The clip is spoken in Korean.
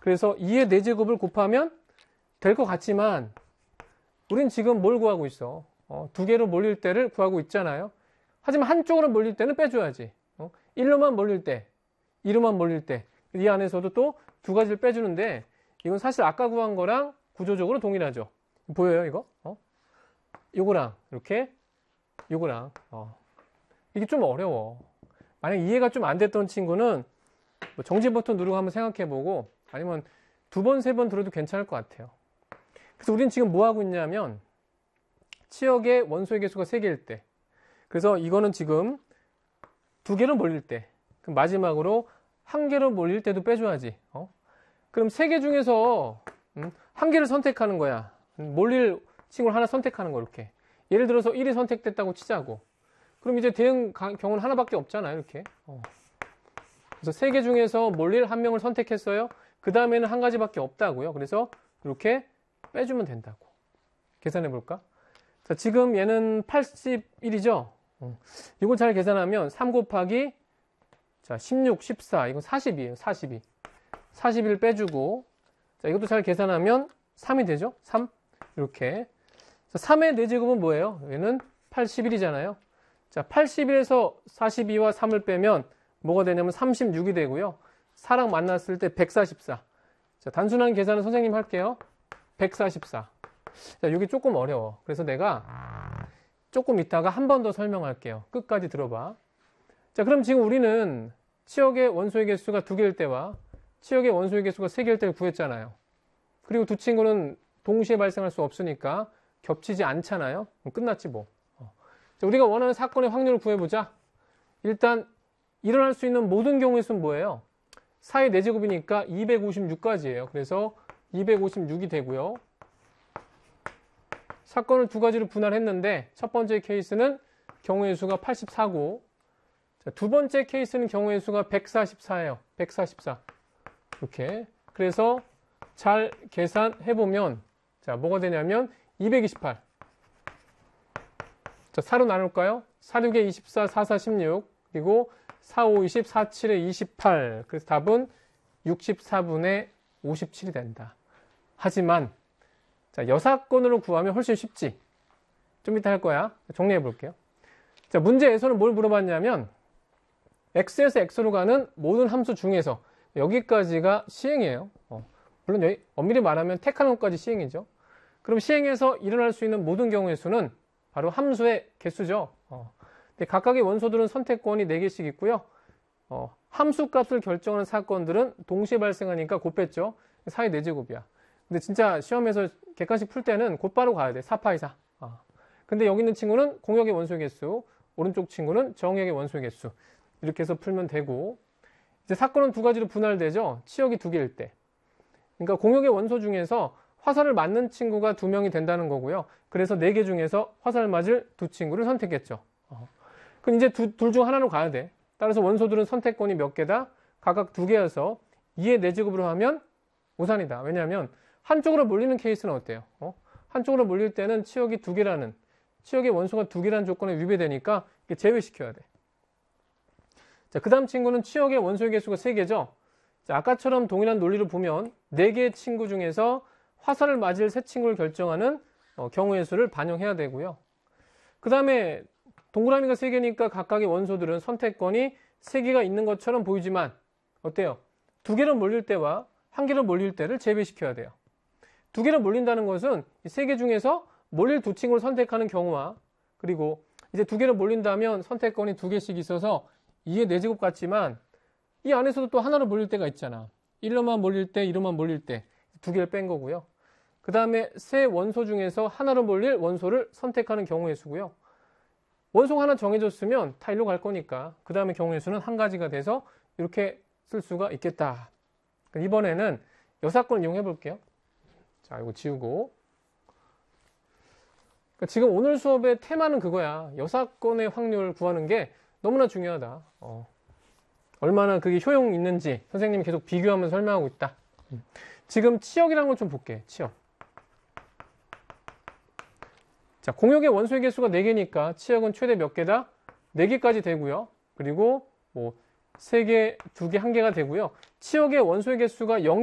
그래서 2의 4제곱을 곱하면 될 것 같지만 우린 지금 뭘 구하고 있어? 두 개로 몰릴 때를 구하고 있잖아요. 하지만 한쪽으로 몰릴 때는 빼줘야지. 1로만 몰릴 때, 2로만 몰릴 때 이 안에서도 또 두 가지를 빼주는데 이건 사실 아까 구한 거랑 구조적으로 동일하죠. 보여요 이거? 요거랑 이렇게 요거랑 이게 좀 어려워. 만약 이해가 좀 안 됐던 친구는 뭐 정지 버튼 누르고 한번 생각해보고 아니면 2번, 3번 들어도 괜찮을 것 같아요. 그래서 우린 지금 뭐 하고 있냐면 치역의 원소의 개수가 3개일 때, 그래서 이거는 지금 2개로 몰릴 때, 그럼 마지막으로 1개로 몰릴 때도 빼줘야지. 그럼 3개 중에서 1개를 선택하는 거야. 몰릴 친구를 하나 선택하는 거. 이렇게 예를 들어서 1이 선택됐다고 치자고. 그럼 이제 대응 경우는 하나밖에 없잖아요. 이렇게 그래서 3개 중에서 몰릴 1명을 선택했어요. 그 다음에는 한 가지밖에 없다고요. 그래서 이렇게 빼주면 된다고. 계산해 볼까? 자, 지금 얘는 81이죠? 이걸 잘 계산하면 3 곱하기 자, 16, 14, 이건 40이에요. 42. 41 빼주고, 자, 이것도 잘 계산하면 3이 되죠? 3. 이렇게. 자, 3의 4제곱은 뭐예요? 얘는 81이잖아요. 자, 81에서 42와 3을 빼면 뭐가 되냐면 36이 되고요. 4랑 만났을 때 144. 자, 단순한 계산은 선생님 할게요. 144. 자, 이게 조금 어려워. 그래서 내가 조금 이따가 한 번 더 설명할게요. 끝까지 들어봐. 자, 그럼 지금 우리는 치역의 원소의 개수가 2개일 때와 치역의 원소의 개수가 3개일 때를 구했잖아요. 그리고 두 친구는 동시에 발생할 수 없으니까 겹치지 않잖아요. 그럼 끝났지 뭐. 자, 우리가 원하는 사건의 확률을 구해보자. 일단 일어날 수 있는 모든 경우의 수는 뭐예요? 4의 4제곱이니까 256까지예요. 그래서 256이 되고요. 사건을 두 가지로 분할했는데 첫 번째 케이스는 경우의 수가 84고, 자, 두 번째 케이스는 경우의 수가 144예요. 144. 이렇게. 그래서 잘 계산해보면 자, 뭐가 되냐면 228. 자, 4로 나눌까요? 4, 6에 24, 4, 4, 16. 그리고 4, 5, 20, 4, 7에 28. 그래서 답은 64분의 57이 된다. 하지만 자, 여사건으로 구하면 훨씬 쉽지. 좀 이따 할 거야. 정리해 볼게요. 자, 문제에서는 뭘 물어봤냐면 x에서 x로 가는 모든 함수 중에서 여기까지가 시행이에요. 물론 여기 엄밀히 말하면 택하는 것까지 시행이죠. 그럼 시행에서 일어날 수 있는 모든 경우의 수는 바로 함수의 개수죠. 근데 각각의 원소들은 선택권이 4개씩 있고요. 함수 값을 결정하는 사건들은 동시에 발생하니까 곱했죠. 4의 4제곱이야. 근데 진짜 시험에서 객관식 풀 때는 곧바로 가야 돼. 4파이 4. 근데 여기 있는 친구는 공역의 원소의 개수, 오른쪽 친구는 정역의 원소의 개수. 이렇게 해서 풀면 되고, 이제 사건은 두 가지로 분할되죠. 치역이 2개일 때. 그러니까 공역의 원소 중에서 화살을 맞는 친구가 2명이 된다는 거고요. 그래서 4개 중에서 화살을 맞을 두 친구를 선택했죠. 그럼 이제 둘 중 하나로 가야 돼. 따라서 원소들은 선택권이 몇 개다? 각각 2개여서 2의 4제곱으로 하면 오산이다. 왜냐하면 한쪽으로 몰리는 케이스는 어때요? 한쪽으로 몰릴 때는 치역이 2개라는, 치역의 원소가 2개라는 조건에 위배되니까 제외시켜야 돼. 자, 그 다음 친구는 치역의 원소의 개수가 3개죠. 자, 아까처럼 동일한 논리를 보면 4개의 친구 중에서 화살을 맞을 세 친구를 결정하는 경우의 수를 반영해야 되고요. 그 다음에 동그라미가 3개니까 각각의 원소들은 선택권이 3개가 있는 것처럼 보이지만 어때요? 2개로 몰릴 때와 1개로 몰릴 때를 제외시켜야 돼요. 2개로 몰린다는 것은 이 3개 중에서 몰릴 두 친구를 선택하는 경우와, 그리고 이제 2개로 몰린다면 선택권이 2개씩 있어서 2의 4제곱 같지만 이 안에서도 또 하나로 몰릴 때가 있잖아. 1로만 몰릴 때, 2로만 몰릴 때 2개를 뺀 거고요. 그 다음에 세 원소 중에서 하나로 몰릴 원소를 선택하는 경우의 수고요. 원소가 하나 정해졌으면 다 일로 갈 거니까 그 다음에 경우의 수는 한 가지가 돼서 이렇게 쓸 수가 있겠다. 이번에는 여사건 이용해 볼게요. 자, 이거 지우고. 그러니까 지금 오늘 수업의 테마는 그거야. 여사건의 확률 구하는 게 너무나 중요하다. 얼마나 그게 효용 있는지 선생님이 계속 비교하면서 설명하고 있다. 지금 치역이라는 걸 좀 볼게. 치역. 자, 공역의 원소의 개수가 4개니까 치역은 최대 몇 개다? 4개까지 되고요. 그리고 뭐 3개, 2개, 1개가 되고요. 치역의 원소의 개수가 0